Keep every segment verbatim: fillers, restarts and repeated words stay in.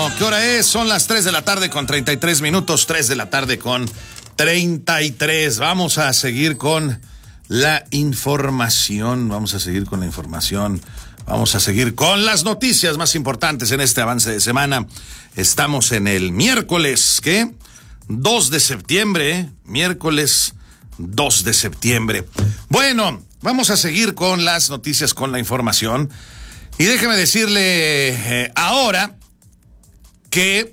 ¿qué hora es? Son las tres de la tarde con treinta y tres minutos, tres de la tarde con treinta y tres. Vamos a seguir con la información, vamos a seguir con la información, vamos a seguir con las noticias más importantes en este avance de semana. Estamos en el miércoles, ¿qué? dos de septiembre, ¿eh? Miércoles dos de septiembre. Bueno, vamos a seguir con las noticias, con la información. Y déjeme decirle eh, ahora que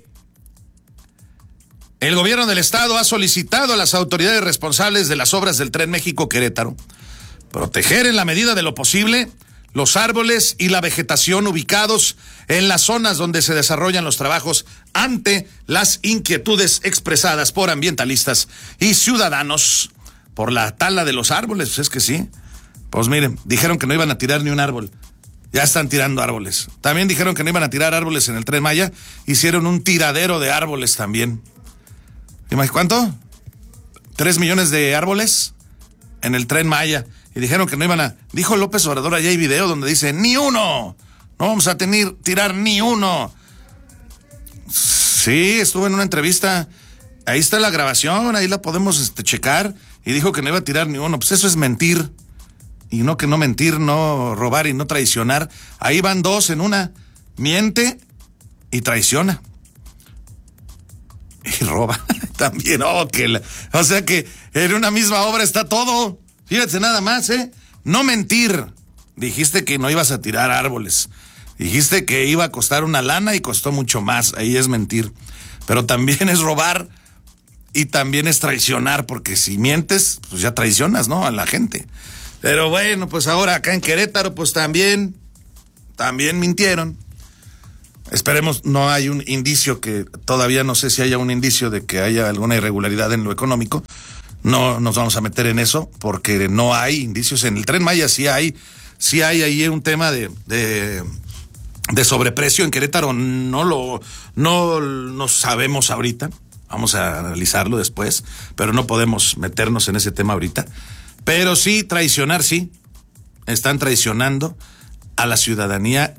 el gobierno del estado ha solicitado a las autoridades responsables de las obras del Tren México-Querétaro proteger en la medida de lo posible los árboles y la vegetación ubicados en las zonas donde se desarrollan los trabajos ante las inquietudes expresadas por ambientalistas y ciudadanos por la tala de los árboles. Pues es que sí. Pues miren, dijeron que no iban a tirar ni un árbol. Ya están tirando árboles. También dijeron que no iban a tirar árboles en el Tren Maya. Hicieron un tiradero de árboles también. ¿Cuánto? Tres millones de árboles en el Tren Maya. Y dijeron que no iban a... Dijo López Obrador, allá hay video donde dice, ¡ni uno! No vamos a tener, tirar ni uno. Sí, estuvo en una entrevista. Ahí está la grabación, ahí la podemos este, checar. Y dijo que no iba a tirar ni uno. Pues eso es mentir. Y no que no mentir, no robar y no traicionar. Ahí van dos en una. Miente y traiciona. Y roba también. Oh, que la... O sea que en una misma obra está todo. Fíjate nada más, ¿eh? No mentir. Dijiste que no ibas a tirar árboles. Dijiste que iba a costar una lana y costó mucho más. Ahí es mentir. Pero también es robar y también es traicionar, porque si mientes, pues ya traicionas, ¿no? A la gente. Pero bueno, pues ahora acá en Querétaro, pues también, también mintieron. Esperemos, no hay un indicio que, todavía no sé si haya un indicio de que haya alguna irregularidad en lo económico. No nos vamos a meter en eso, porque no hay indicios. En el Tren Maya sí hay, sí hay ahí un tema de, de, de sobreprecio. En Querétaro no lo, no, no sabemos ahorita. Vamos a analizarlo después, pero no podemos meternos en ese tema ahorita. Pero sí, traicionar, sí. Están traicionando a la ciudadanía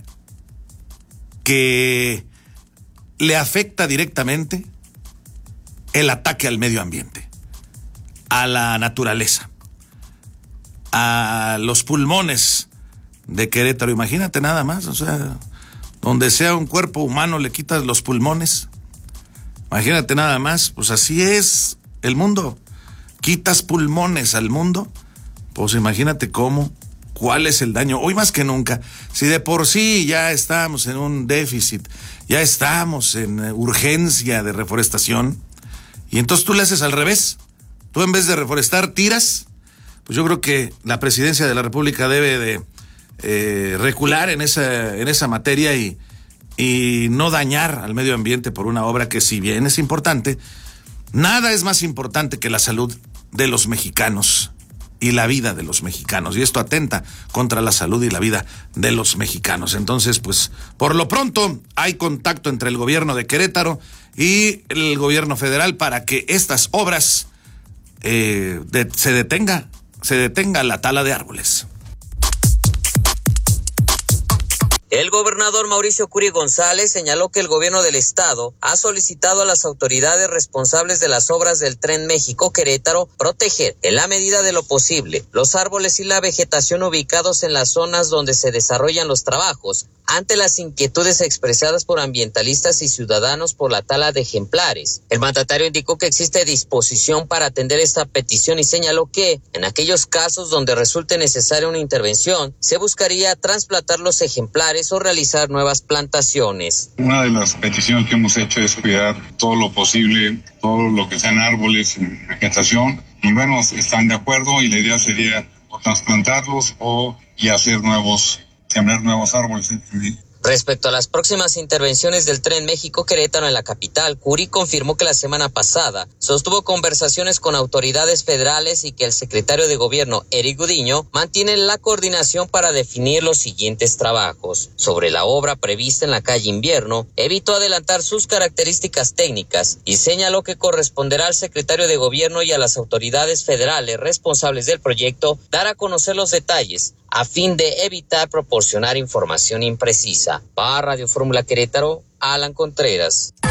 que le afecta directamente el ataque al medio ambiente, a la naturaleza, a los pulmones de Querétaro. Imagínate nada más, o sea, donde sea un cuerpo humano le quitas los pulmones. Imagínate nada más, pues así es el mundo. Quitas pulmones al mundo, pues imagínate cómo, cuál es el daño. Hoy más que nunca, si de por sí ya estamos en un déficit, ya estamos en urgencia de reforestación, y entonces tú le haces al revés. Tú en vez de reforestar, tiras. Pues yo creo que la presidencia de la República debe de eh, recular en esa, en esa materia y, y no dañar al medio ambiente por una obra que, si bien es importante, nada es más importante que la salud de los mexicanos y la vida de los mexicanos. Y esto atenta contra la salud y la vida de los mexicanos. Entonces, pues, por lo pronto, hay contacto entre el gobierno de Querétaro y el gobierno federal para que estas obras eh, de, se detenga, se detenga la tala de árboles. El gobernador Mauricio Curi González señaló que el gobierno del estado ha solicitado a las autoridades responsables de las obras del Tren México-Querétaro proteger, en la medida de lo posible, los árboles y la vegetación ubicados en las zonas donde se desarrollan los trabajos, ante las inquietudes expresadas por ambientalistas y ciudadanos por la tala de ejemplares. El mandatario indicó que existe disposición para atender esta petición y señaló que, en aquellos casos donde resulte necesaria una intervención, se buscaría trasplantar los ejemplares o realizar nuevas plantaciones. Una de las peticiones que hemos hecho es cuidar todo lo posible, todo lo que sean árboles en vegetación, y bueno, están de acuerdo y la idea sería o trasplantarlos o y hacer nuevos, sembrar nuevos árboles. Respecto a las próximas intervenciones del Tren México-Querétaro en la capital, Curi confirmó que la semana pasada sostuvo conversaciones con autoridades federales y que el secretario de Gobierno, Eric Gudiño, mantiene la coordinación para definir los siguientes trabajos. Sobre la obra prevista en la calle Invierno, evitó adelantar sus características técnicas y señaló que corresponderá al secretario de Gobierno y a las autoridades federales responsables del proyecto dar a conocer los detalles a fin de evitar proporcionar información imprecisa. Para Radio Fórmula Querétaro, Alan Contreras.